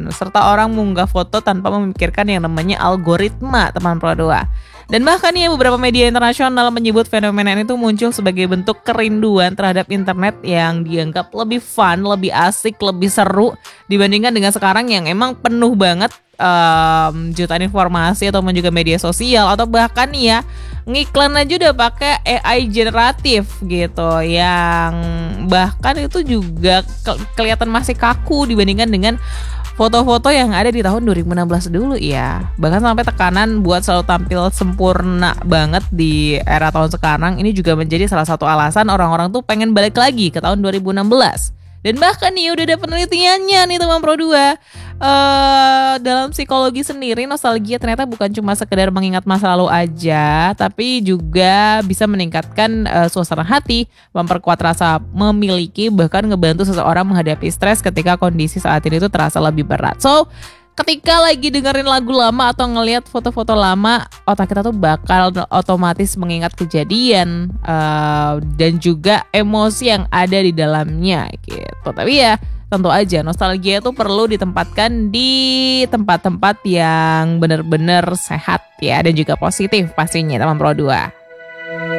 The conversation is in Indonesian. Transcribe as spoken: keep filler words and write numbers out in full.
serta orang mengunggah foto tanpa memikirkan yang namanya algoritma, teman Pro dua. Dan bahkan ya beberapa media internasional menyebut fenomena ini tuh muncul sebagai bentuk kerinduan terhadap internet yang dianggap lebih fun, lebih asik, lebih seru dibandingkan dengan sekarang yang emang penuh banget um, jutaan informasi ataupun juga media sosial, atau bahkan ya ngiklan aja udah pakai A I generatif gitu, yang bahkan itu juga ke- kelihatan masih kaku dibandingkan dengan foto-foto yang ada di tahun dua ribu enam belas dulu ya. Bahkan sampai tekanan buat selalu tampil sempurna banget di era tahun sekarang ini juga menjadi salah satu alasan orang-orang tuh pengen balik lagi ke tahun dua ribu enam belas. Dan bahkan nih udah ada penelitiannya nih teman Pro dua. Uh, dalam psikologi sendiri, nostalgia ternyata bukan cuma sekedar mengingat masa lalu aja, tapi juga bisa meningkatkan uh, suasana hati, memperkuat rasa memiliki, bahkan ngebantu seseorang menghadapi stres ketika kondisi saat ini tuh terasa lebih berat. So, ketika lagi dengerin lagu lama atau ngelihat foto-foto lama, otak kita tuh bakal otomatis mengingat kejadian uh, dan juga emosi yang ada di dalamnya gitu. Tapi ya tentu aja nostalgia itu perlu ditempatkan di tempat-tempat yang benar-benar sehat ya, dan juga positif pastinya teman Pro dua.